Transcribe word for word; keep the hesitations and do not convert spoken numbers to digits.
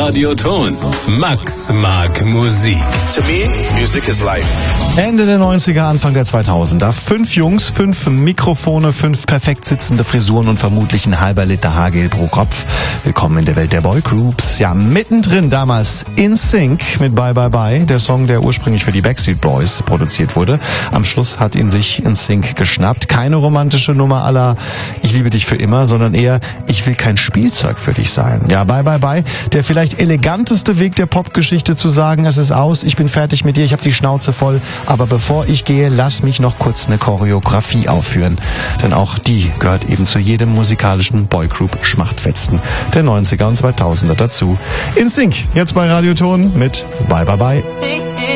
Radioton. Max mag Musik. To me, music is life. Ende der neunziger, Anfang der zweitausender. Fünf Jungs, fünf Mikrofone, fünf perfekt sitzende Frisuren und vermutlich ein halber Liter Haargel pro Kopf. Willkommen in der Welt der Boygroups. Ja, mittendrin damals In Sync mit Bye Bye Bye, der Song, der ursprünglich für die Backstreet Boys produziert wurde. Am Schluss hat ihn sich In Sync geschnappt. Keine romantische Nummer à la Ich liebe dich für immer, sondern eher Ich will kein Spielzeug für dich sein. Ja, Bye Bye Bye, der vielleicht eleganteste Weg der Popgeschichte zu sagen, es ist aus, ich bin fertig mit dir, ich habe die Schnauze voll, aber bevor ich gehe, lass mich noch kurz eine Choreografie aufführen. Denn auch die gehört eben zu jedem musikalischen Boygroup-Schmachtfetzen der neunziger und zweitausender dazu. In Sync, jetzt bei Radioton mit Bye Bye Bye.